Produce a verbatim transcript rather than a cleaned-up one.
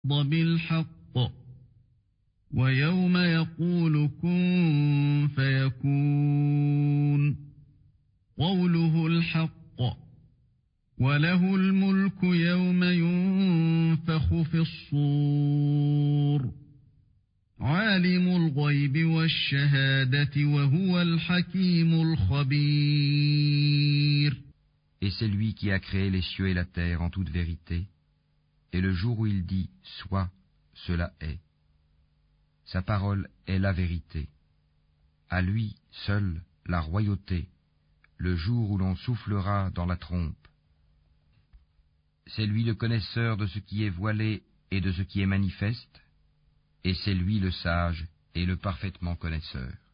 بالحق ويوم يقول كن فيكون قوله الحق وله الملك يوم ينفخ في الصور عالم الغيب والشهادة وهو الحكيم الخبير. Et c'est lui qui a créé les cieux et la terre en toute vérité, et le jour où il dit « Sois », cela est. Sa parole est la vérité. À lui seul la royauté, le jour où l'on soufflera dans la trompe. C'est lui le connaisseur de ce qui est voilé et de ce qui est manifeste, et c'est lui le sage et le parfaitement connaisseur.